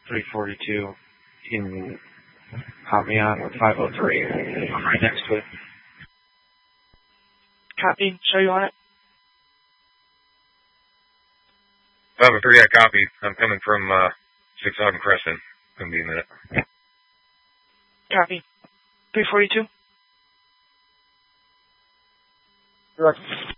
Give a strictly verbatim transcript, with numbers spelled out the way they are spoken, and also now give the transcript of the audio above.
three forty-two. You can hop me on with five oh three. I'm right next to it. Copy. Show you on it. five oh three, I copy. I'm coming from uh, six Autumn Crescent. Gonna be a minute. Copy. three forty-two. Correct.